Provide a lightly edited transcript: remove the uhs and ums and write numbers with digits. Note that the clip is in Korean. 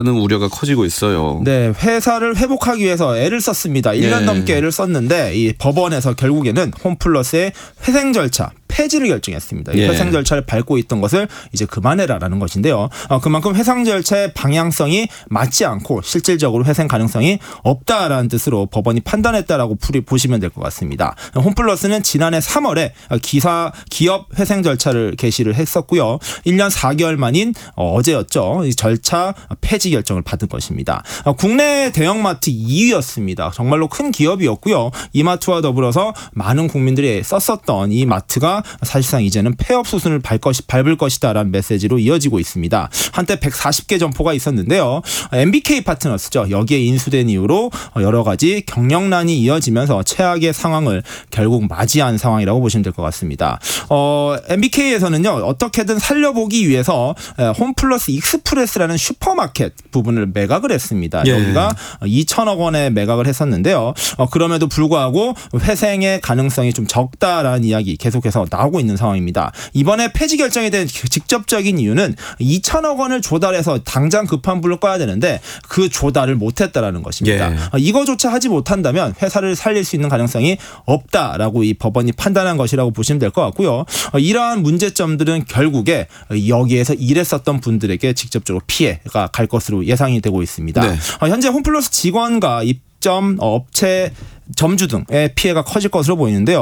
는 우려가 커지고 있어요. 네, 회사를 회복하기 위해서 애를 썼습니다. 1년 넘게 애를 썼는데 이 법원에서 결국에는 홈플러스의 회생 절차 폐지를 결정했습니다. 이 회생 절차를 밟고 있던 것을 이제 그만해라라는 것인데요. 그만큼 회생 절차의 방향성이 맞지 않고 실질적으로 회생 가능성이 없다라는 뜻으로 법원이 판단했다라고 보시면 될 것 같습니다. 홈플러스는 지난해 3월에 기업 회생 절차를 개시를 했었고요. 1년 4개월 만인 어제였죠. 이 절차 폐지 결정을 받은 것입니다. 국내 대형마트 2위였습니다. 정말로 큰 기업이었고요. 이마트와 더불어서 많은 국민들이 썼었던 이 마트가 사실상 이제는 폐업 수순을 밟을 것이다라는 메시지로 이어지고 있습니다. 한때 140개 점포가 있었는데요. MBK 파트너스죠. 여기에 인수된 이후로 여러 가지 경영난이 이어지면서 최악의 상황을 결국 맞이한 상황이라고 보시면 될 것 같습니다. MBK에서는요. 어떻게든 살려보기 위해서 홈플러스 익스프레스라는 슈퍼마켓 부분을 매각을 했습니다. 여기가 2천억 원에 매각을 했었는데요. 그럼에도 불구하고 회생의 가능성이 좀 적다라는 이야기 계속해서 나오고 있는 상황입니다. 이번에 폐지 결정에 대한 직접적인 이유는 2천억 원을 조달해서 당장 급한 불을 꺼야 되는데 그 조달을 못했다라는 것입니다. 이거조차 하지 못한다면 회사를 살릴 수 있는 가능성이 없다라고 이 법원이 판단한 것이라고 보시면 될 것 같고요. 이러한 문제점들은 결국에 여기에서 일했었던 분들에게 직접적으로 피해가 갈 것으로 예상이 되고 있습니다. 현재 홈플러스 직원과 입점 업체 점주 등의 피해가 커질 것으로 보이는데요.